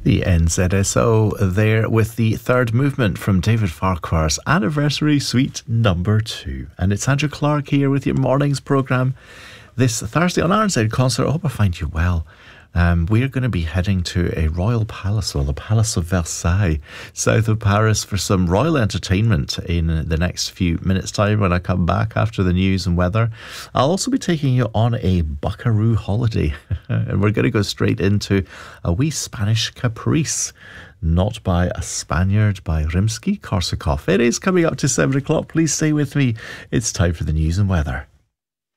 The NZSO there with the third movement from David Farquhar's Anniversary Suite number 2. And it's Andrew Clark here with your morning's programme this Thursday on RNZ Concert. I hope I find you well. We're going to be heading to a royal palace, well, the Palace of Versailles, south of Paris, for some royal entertainment in the next few minutes' time when I come back after the news and weather. I'll also be taking you on a buckaroo holiday, and we're going to go straight into a wee Spanish caprice. Not by a Spaniard, by Rimsky-Korsakov. It is coming up to 7 o'clock. Please stay with me. It's time for the news and weather.